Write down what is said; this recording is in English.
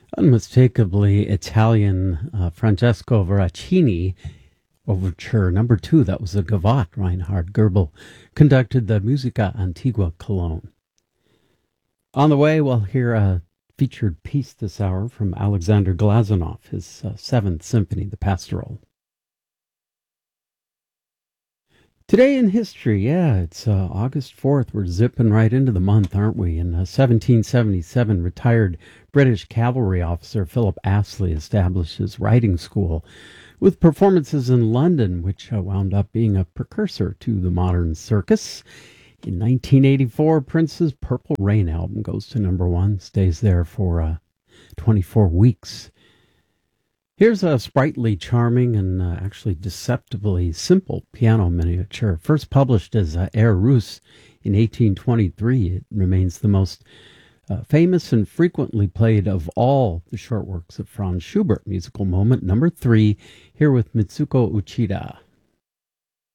Unmistakably Italian Francesco Veracini Overture Number 2. That was a Gavotte. Reinhard Goebel conducted the Musica Antigua Cologne. On the way, we'll hear a featured piece this hour from Alexander Glazunov, his Seventh Symphony, the Pastoral. Today in history, it's August 4th. We're zipping right into the month, aren't we? In 1777, retired British cavalry officer Philip Astley established his riding school with performances in London, which wound up being a precursor to the modern circus. In 1984, Prince's Purple Rain album goes to number 1, stays there for 24 weeks. Here's a sprightly, charming, and actually deceptively simple piano miniature. First published as Air Russe in 1823, it remains the most famous and frequently played of all the short works of Franz Schubert. Musical moment number 3, here with Mitsuko Uchida.